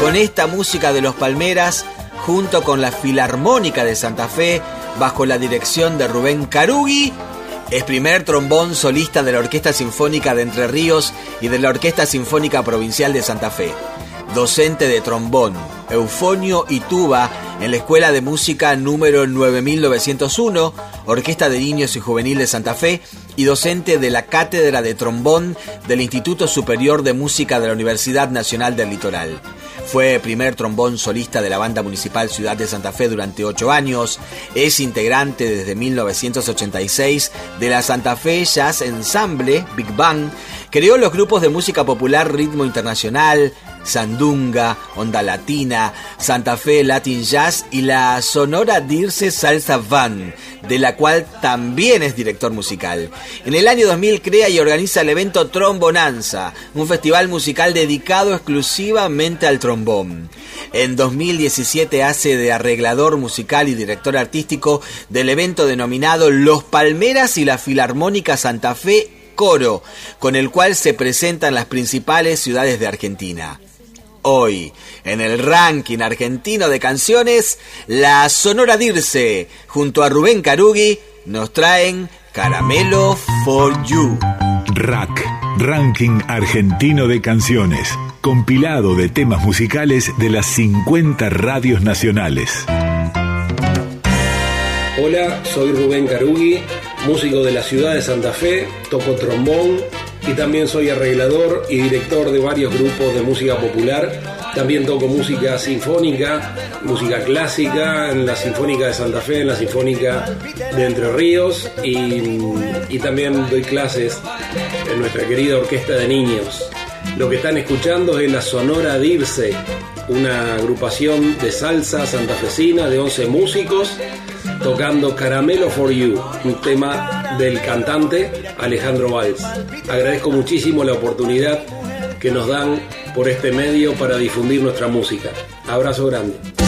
con esta música de los Palmeras, junto con la Filarmónica de Santa Fe, bajo la dirección de Rubén Carugui. Es primer trombón solista de la Orquesta Sinfónica de Entre Ríos y de la Orquesta Sinfónica Provincial de Santa Fe. Docente de trombón, eufonio y tuba en la Escuela de Música número 9901, Orquesta de Niños y Juvenil de Santa Fe, y docente de la Cátedra de Trombón del Instituto Superior de Música de la Universidad Nacional del Litoral. Fue primer trombón solista de la Banda Municipal Ciudad de Santa Fe durante 8 años. Es integrante desde 1986 de la Santa Fe Jazz Ensemble, Big Bang. Creó los grupos de música popular Ritmo Internacional, Sandunga, Onda Latina, Santa Fe Latin Jazz y la Sonora Dirce Salsa Band, de la cual también es director musical. En el año 2000 crea y organiza el evento Trombonanza, un festival musical dedicado exclusivamente al trombón. En 2017 hace de arreglador musical y director artístico del evento denominado Los Palmeras y la Filarmónica Santa Fe Coro, con el cual se presentan las principales ciudades de Argentina. Hoy, en el ranking argentino de canciones, la Sonora Dirce, junto a Rubén Carugui, nos traen Caramelo for You. RAC, Ranking Argentino de Canciones, compilado de temas musicales de las 50 radios nacionales. Hola, soy Rubén Carugui, músico de la ciudad de Santa Fe, toco trombón y también soy arreglador y director de varios grupos de música popular. También toco música sinfónica, música clásica en la Sinfónica de Santa Fe, en la Sinfónica de Entre Ríos y también doy clases en nuestra querida Orquesta de Niños. Lo que están escuchando es la Sonora Dirce, una agrupación de salsa santafesina de 11 músicos tocando Caramelo for You, un tema del cantante Alejandro Valls. Agradezco muchísimo la oportunidad que nos dan por este medio para difundir nuestra música. Abrazo grande.